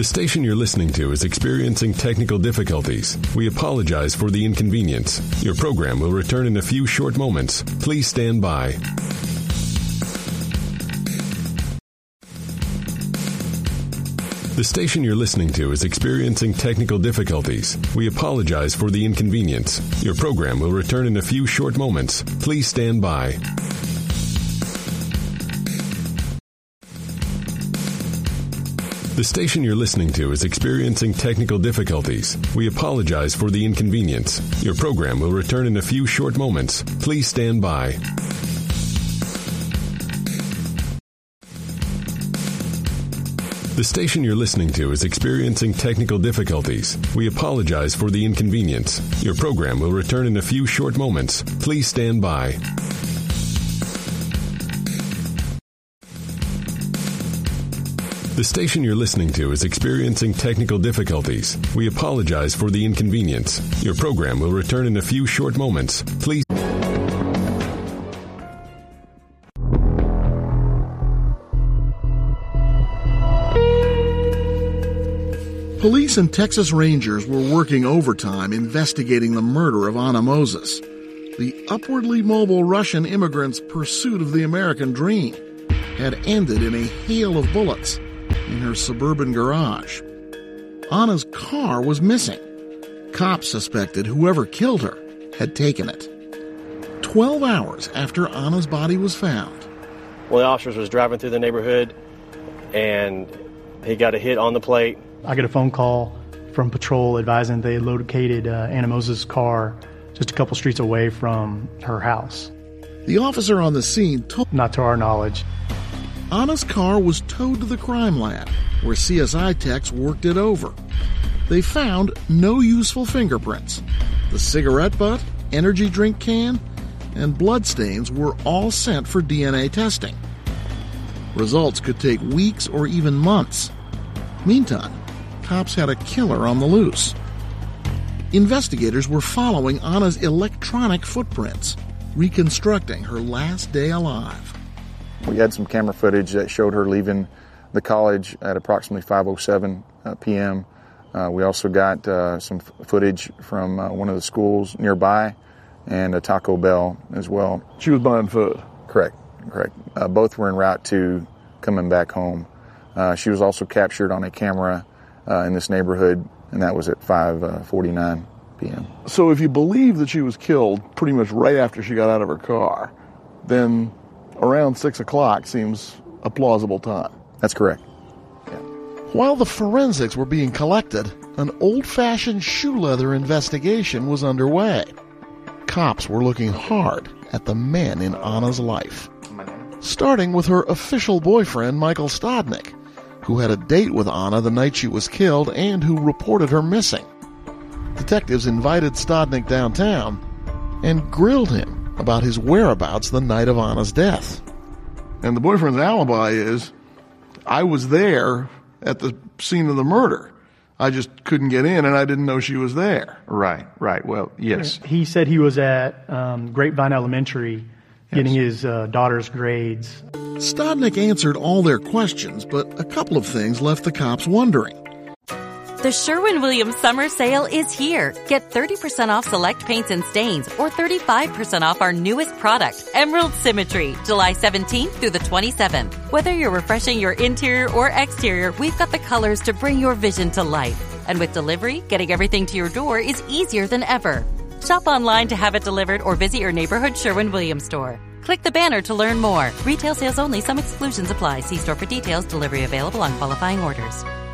The station you're listening to is experiencing technical difficulties. We apologize for the inconvenience. Your program will return in a few short moments. Please stand by. The station you're listening to is experiencing technical difficulties. We apologize for the inconvenience. Your program will return in a few short moments. Please stand by. The station you're listening to is experiencing technical difficulties. We apologize for the inconvenience. Your program will return in a few short moments. Please stand by. The station you're listening to is experiencing technical difficulties. We apologize for the inconvenience. Your program will return in a few short moments. Please stand by. The station you're listening to is experiencing technical difficulties. We apologize for the inconvenience. Your program will return in a few short moments. Please. Police and Texas Rangers were working overtime investigating the murder of Anna Moses. The upwardly mobile Russian immigrant's pursuit of the American dream had ended in a hail of bullets in her suburban garage. Anna's car was missing. Cops suspected whoever killed her had taken it. 12 hours after Anna's body was found. One of the officers was driving through the neighborhood, and he got a hit on the plate. I get a phone call from patrol advising they located Anna Moses' car just a couple streets away from her house. The officer on the scene told... Not to our knowledge. Anna's car was towed to the crime lab, where CSI techs worked it over. They found no useful fingerprints. The cigarette butt, energy drink can, and bloodstains were all sent for DNA testing. Results could take weeks or even months. Meantime, cops had a killer on the loose. Investigators were following Anna's electronic footprints, reconstructing her last day alive. We had some camera footage that showed her leaving the college at approximately 5:07 p.m. We also got some footage from one of the schools nearby and a Taco Bell as well. She was buying food? Correct. Both were en route to coming back home. She was also captured on a camera in this neighborhood, and that was at 5:49 p.m. So if you believe that she was killed pretty much right after she got out of her car, then around 6 o'clock seems a plausible time. That's correct. Yeah. While the forensics were being collected, an old-fashioned shoe leather investigation was underway. Cops were looking hard at the men in Anna's life, starting with her official boyfriend, Michael Stodnick, who had a date with Anna the night she was killed and who reported her missing. Detectives invited Stodnick downtown and grilled him about his whereabouts the night of Anna's death. And the boyfriend's alibi is, I was there at the scene of the murder. I just couldn't get in and I didn't know she was there. Right. Well, yes. He said he was at Grapevine Elementary getting his daughter's grades. Stodnick answered all their questions, but a couple of things left the cops wondering. The Sherwin-Williams Summer Sale is here. Get 30% off select paints and stains or 35% off our newest product, Emerald Symmetry, July 17th through the 27th. Whether you're refreshing your interior or exterior, we've got the colors to bring your vision to life. And with delivery, getting everything to your door is easier than ever. Shop online to have it delivered or visit your neighborhood Sherwin-Williams store. Click the banner to learn more. Retail sales only. Some exclusions apply. See store for details. Delivery available on qualifying orders.